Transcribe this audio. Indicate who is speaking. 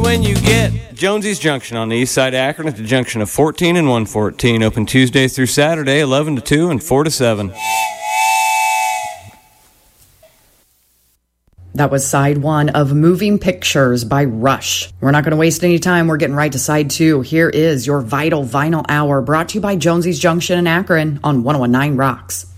Speaker 1: when you get Jonesy's Junction on the east side of Akron at the junction of 14 and 114. Open Tuesday through Saturday, 11 to 2 and 4 to 7.
Speaker 2: That was side one of Moving Pictures by Rush. We're not going to waste any time. We're getting right to side two. Here is your Vital Vinyl Hour, brought to you by Jonesy's Junction in Akron on 101.9 Rocks.